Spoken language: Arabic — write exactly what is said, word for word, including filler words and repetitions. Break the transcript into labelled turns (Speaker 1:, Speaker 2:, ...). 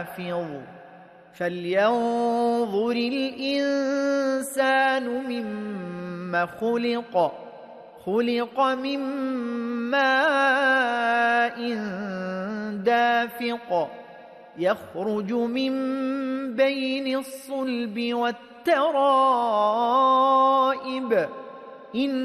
Speaker 1: فلينظر الإنسان مما خلق خلق من ماء دافق يخرج من بين الصلب والترائب